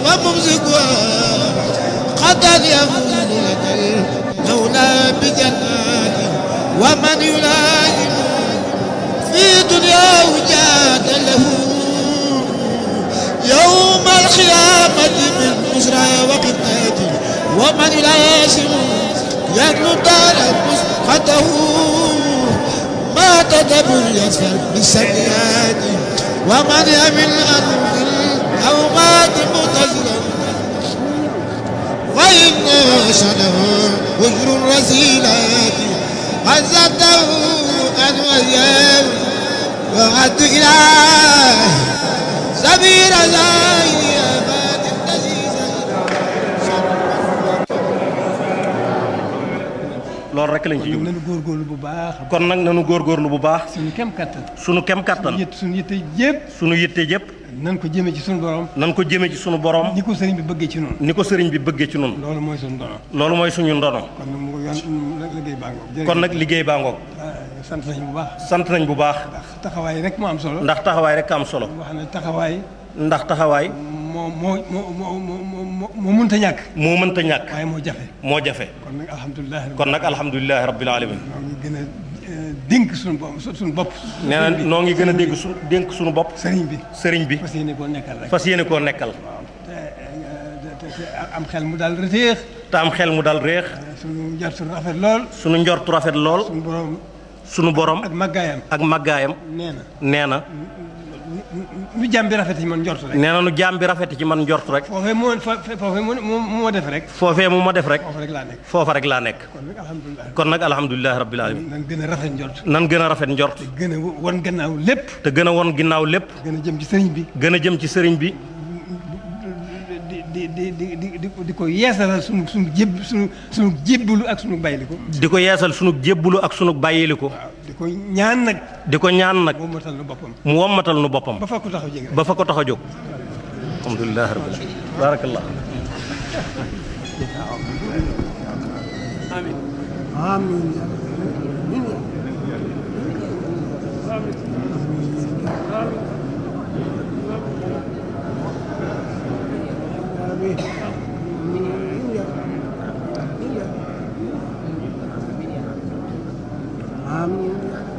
وممسكها قد يفوز لك المولى بجناته ومن يلازم في دنياه جاد له يوم القيامة من بشرى وقتاته ومن يلازم يدنو دار مسقطه ما تدبر يسفر بالسيئات ومن يمل أنه أو مات متزلا وإن شنه وجر الرسيلات عزته أن وياه وعد إله سبيل زاهي أباد النزيزة loolu rek lañ ci jublu nañu góorgóorlu bu baax. kon nag nañu góorgóorlu bu baax. suñu kem kattan. suñu kem kattan. suñu yitte yëpp. suñu yitte yëpp. nan ko jëmee ci suñu borom. nan ko jëmee ci suñu borom. ni ko sëriñ bi bëggee ci noonu. ni ko sëriñ bi bëggee ci noonu. loolu mooy suñu ndono. loolu mooy suñu ndono. kon nag mu liggéey baa ngoog. kon nag liggéey baa ngoog. sant nañ bu baax. sant nañ bu baax. ndax taxawaay rek moo am solo. ndax taxawaay rek am solo. wax ne taxawaay. ndax taxawaay. moo mënta ñàkk. moo mënta ñàkk. waaye moo jafe. moo jafe. kon nag alhamdulilah rabbil alamin. noo ngi gën a dénk suñu bopp. nee na noo ngi gën a dénk suñu bopp. sëriñ bi. fas yéene koo nekkal rek. fas yéene koo nekkal. te am xel mu daal réex. te am xel mu daal réex. suñu njortu rafet lool. suñu njortu rafet lool. suñu borom. ak màggaayam. ak màggaayam. nee na. nu jaam bi rafet ci man njort rek. nee na nu jaam bi rafet ci man njort rek. foofee mu ma def rek. foofee mu ma def rek. foofa rek laa nekk. foofa rek laa nekk. kon nag alhamdulilah rabbil alamin. nan gën a rafet njort. nan gën a rafet njort. te gën a won gannaaw lépp. te gën a won ginnaaw lépp. gën a jëm ci sëriñ bi. gën a jëm ci sëriñ bi. di ko yeesalal sunu jébbalu ak sunu bàyyiliku. di ko yeesal sunu jébbalu ak sunu bàyyiliku. di ko ñaan nag. di ko ñaan nag. mu wommatal nu boppam. mu wommatal nu boppam. ba fa ko tax a jóg. ba fa ko tax a jóg. alhamdulilah rabbil alamin. barakallah. amiin. amiin. Amin.